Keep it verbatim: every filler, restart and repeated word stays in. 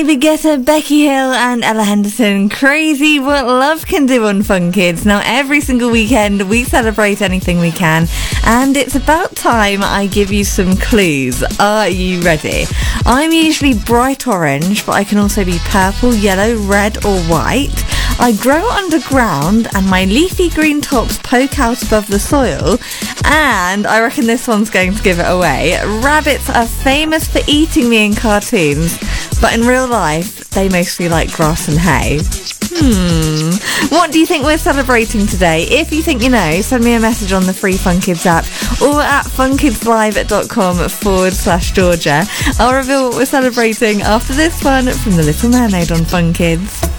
David Guetta, Becky Hill and Ella Henderson. Crazy what love can do on Fun Kids. Now every single weekend we celebrate anything we can, and it's about time I give you some clues. Are you ready? I'm usually bright orange, but I can also be purple, yellow, red or white. I grow underground and my leafy green tops poke out above the soil, and I reckon this one's going to give it away. Rabbits are famous for eating me in cartoons, but in real life they mostly like grass and hay. Hmm. What do you think we're celebrating today? If you think you know, send me a message on the free Fun Kids app or at funkidslive.com forward slash Georgia. I'll reveal what we're celebrating after this one from The Little Mermaid on Fun Kids.